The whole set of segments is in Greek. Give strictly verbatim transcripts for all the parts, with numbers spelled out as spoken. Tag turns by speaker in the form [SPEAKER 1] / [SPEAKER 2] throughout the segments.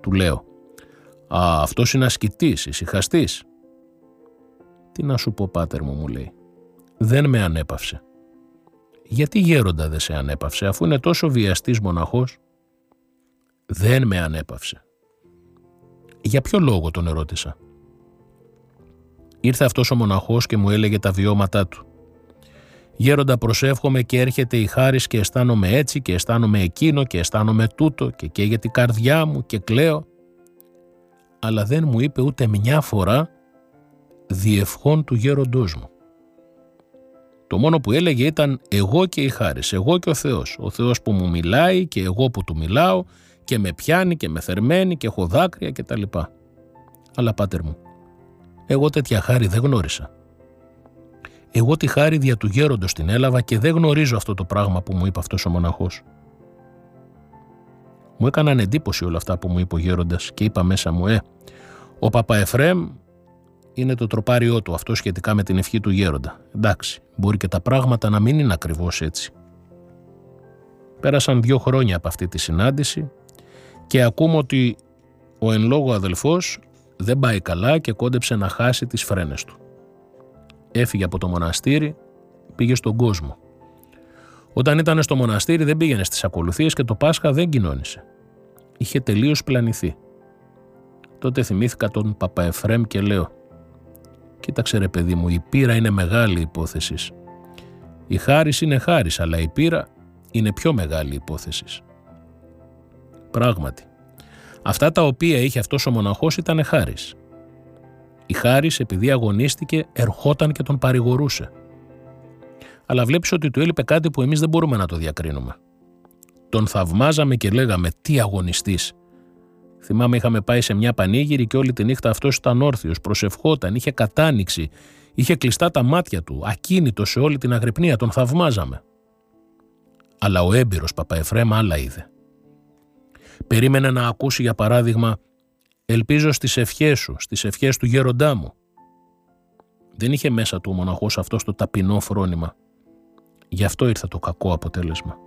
[SPEAKER 1] Του λέω «Α, αυτός είναι ασκητής, ησυχαστής». «Τι να σου πω, πάτερ μου», μου λέει. «Δεν με ανέπαυσε». «Γιατί, γέροντα, δεν σε ανέπαυσε, αφού είναι τόσο βιαστής μοναχός?» «Δεν με ανέπαυσε». «Για ποιο λόγο?» τον ερώτησα. Ήρθε αυτός ο μοναχός και μου έλεγε τα βιώματά του. «Γέροντα, προσεύχομαι και έρχεται η χάρις και αισθάνομαι έτσι και αισθάνομαι εκείνο και αισθάνομαι τούτο και καίγεται η καρδιά μου και κλαίω». Αλλά δεν μου είπε ούτε μια φορά διευχών του γέροντός μου. Το μόνο που έλεγε ήταν εγώ και η χάρις, εγώ και ο Θεός. Ο Θεός που μου μιλάει και εγώ που του μιλάω και με πιάνει και με θερμαίνει και έχω δάκρυα και τα λοιπά. Αλλά πάτερ μου, εγώ τέτοια χάρη δεν γνώρισα. Εγώ τη χάρη δια του γέροντος την έλαβα και δεν γνωρίζω αυτό το πράγμα που μου είπε αυτός ο μοναχός. Μου έκαναν εντύπωση όλα αυτά που μου είπε ο γέροντας και είπα μέσα μου «Ε, ο Παπα Εφραίμ είναι το τροπάριό του αυτό σχετικά με την ευχή του γέροντα. Εντάξει, μπορεί και τα πράγματα να μην είναι ακριβώς έτσι». Πέρασαν δύο χρόνια από αυτή τη συνάντηση και ακούμε ότι ο εν λόγω αδελφός δεν πάει καλά και κόντεψε να χάσει τις φρένες του. Έφυγε από το μοναστήρι, πήγε στον κόσμο. Όταν ήταν στο μοναστήρι δεν πήγαινε στις ακολουθίες και το Πάσχα δεν κοινώνησε. Είχε τελείως πλανηθεί. Τότε θυμήθηκα τον Παπα Εφραίμ και λέω «Κοίταξε ρε παιδί μου, η πείρα είναι μεγάλη υπόθεση. Η χάρις είναι χάρις, αλλά η πείρα είναι πιο μεγάλη υπόθεση». Πράγματι, αυτά τα οποία είχε αυτός ο μοναχός ήταν χάρις. Η χάρις, επειδή αγωνίστηκε, ερχόταν και τον παρηγορούσε. Αλλά βλέπεις ότι του έλειπε κάτι που εμείς δεν μπορούμε να το διακρίνουμε. Τον θαυμάζαμε και λέγαμε «Τι αγωνιστής». Θυμάμαι είχαμε πάει σε μια πανήγυρη και όλη τη νύχτα αυτός ήταν όρθιος, προσευχόταν, είχε κατάνοιξη, είχε κλειστά τα μάτια του, ακίνητο σε όλη την αγρυπνία, τον θαυμάζαμε. Αλλά ο έμπειρος Παπα Εφραίμ άλλα είδε. Περίμενε να ακούσει για παράδειγμα «Ελπίζω στις ευχές σου, στις ευχές του γέροντά μου». Δεν είχε μέσα του ο μοναχός αυτό το ταπεινό φρόνημα. Γι' αυτό ήρθε το κακό αποτέλεσμα.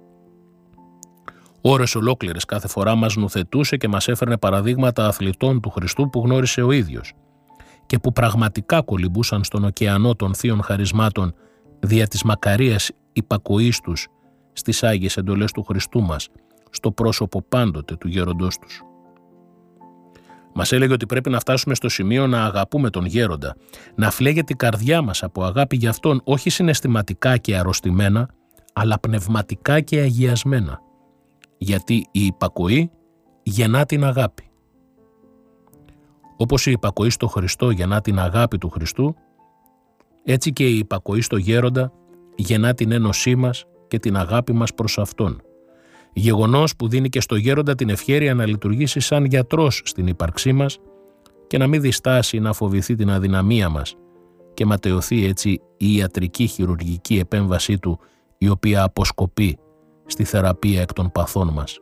[SPEAKER 1] Ώρες ολόκληρες κάθε φορά μας νουθετούσε και μας έφερνε παραδείγματα αθλητών του Χριστού που γνώρισε ο ίδιος και που πραγματικά κολυμπούσαν στον ωκεανό των θείων χαρισμάτων δια της μακαρίας υπακοής τους στις Άγιες εντολές του Χριστού μας, στο πρόσωπο πάντοτε του γέροντός τους. Μας έλεγε ότι πρέπει να φτάσουμε στο σημείο να αγαπούμε τον γέροντα, να φλέγεται η καρδιά μας από αγάπη για αυτόν, όχι συναισθηματικά και αρρωστημένα, αλλά πνευματικά και αγιασμένα. Γιατί η υπακοή γεννά την αγάπη. Όπως η υπακοή στο Χριστό γεννά την αγάπη του Χριστού, έτσι και η υπακοή στο γέροντα γεννά την ένωσή μας και την αγάπη μας προς Αυτόν. Γεγονός που δίνει και στο γέροντα την ευχέρεια να λειτουργήσει σαν γιατρός στην ύπαρξή μας και να μην διστάσει να φοβηθεί την αδυναμία μας και ματαιωθεί έτσι η ιατρική χειρουργική επέμβασή του, η οποία αποσκοπεί στη θεραπεία εκ των παθών μας.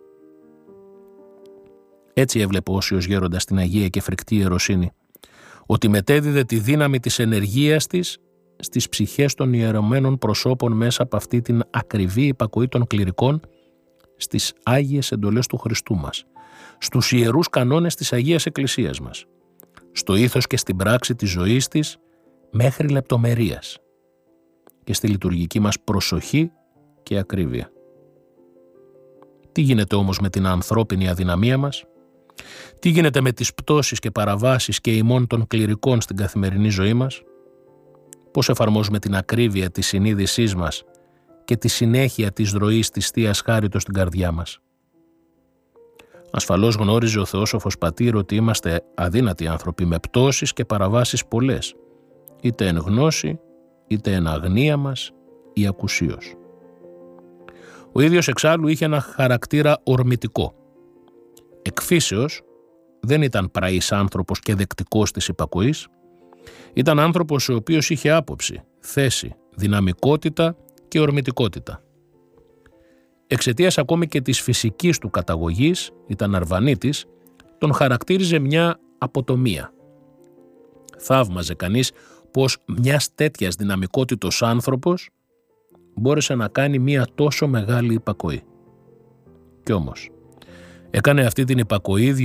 [SPEAKER 1] Έτσι έβλεπε ο Όσιος Γέροντας την Αγία και φρικτή ιεροσύνη, ότι μετέδιδε τη δύναμη της ενεργείας της στις ψυχές των ιερωμένων προσώπων μέσα από αυτή την ακριβή υπακοή των κληρικών στις Άγιες εντολές του Χριστού μας, στους ιερούς κανόνες της Αγίας Εκκλησίας μας, στο ήθος και στην πράξη της ζωής της μέχρι λεπτομερίας και στη λειτουργική μας προσοχή και ακρίβεια. Τι γίνεται όμως με την ανθρώπινη αδυναμία μας? Τι γίνεται με τις πτώσεις και παραβάσεις και ημών των κληρικών στην καθημερινή ζωή μας? Πώς εφαρμόζουμε την ακρίβεια της συνείδησής μας και τη συνέχεια της ροής της Θείας Χάριτος στην καρδιά μας? Ασφαλώς γνώριζε ο Θεόσοφος Πατήρ ότι είμαστε αδύνατοι άνθρωποι με πτώσεις και παραβάσεις πολλές, είτε εν γνώση, είτε εν αγνία μας ή ακουσίως. Ο ίδιος εξάλλου είχε ένα χαρακτήρα ορμητικό. Εκφύσεως δεν ήταν πραής άνθρωπος και δεκτικός της υπακοής, ήταν άνθρωπος ο οποίος είχε άποψη, θέση, δυναμικότητα και ορμητικότητα. Εξαιτίας ακόμη και της φυσικής του καταγωγής, ήταν Αρβανίτης, τον χαρακτήριζε μια αποτομία. Θαύμαζε κανείς πως μιας τέτοιας δυναμικότητος άνθρωπος μπόρεσε να κάνει μια τόσο μεγάλη υπακοή. Κι όμως, έκανε αυτή την υπακοή